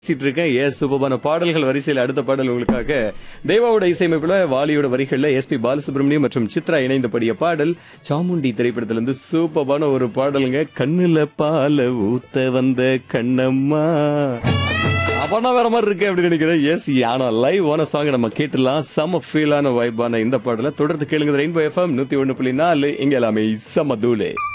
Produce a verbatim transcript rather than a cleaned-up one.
பேசிட்டு இருக்கேன். ஏ சூப்பரான பாடல்கள் வரிசையில் அடுத்த பாடல் உங்களுக்காக தேவாவோட இசையமைப்புல வாலியோட வரிகள்ல எஸ் பி பாலசுப்ரமணியம் மற்றும் சித்ரா இணைந்து பாடிய பாடல் சாமுண்டி திரைப்படத்துல இருந்து சூப்பரான ஒரு பாடலுங்க. கண்ணுல பால ஊத்த வந்த கண்ணம்மா அப்பனா வேற மாதிரி இருக்கு அப்படின்னு நினைக்கிறேன். எஸ் ஆனா லைவ் ஆன சாங் நம்ம கேட்டுலாம். செம ஃபீலான வைப்பான இந்த பாடலை தொடர்ந்து கேளுங்க. ரெயின்போ எஃப்எம் நூத்தி ஒண்ணு புள்ளி நாலு இங்க எல்லாமே செம தூளே.